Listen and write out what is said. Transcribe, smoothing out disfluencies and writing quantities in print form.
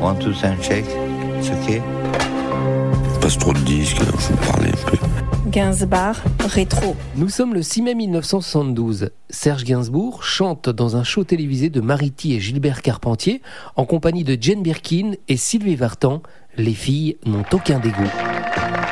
One, two, sound check. It's okay. Passe trop de disques, je vais parler un peu. Gainsbourg, rétro. Nous sommes le 6 mai 1972. Serge Gainsbourg chante dans un show télévisé de Mariti et Gilbert Carpentier en compagnie de Jane Birkin et Sylvie Vartan. Les filles n'ont aucun dégoût.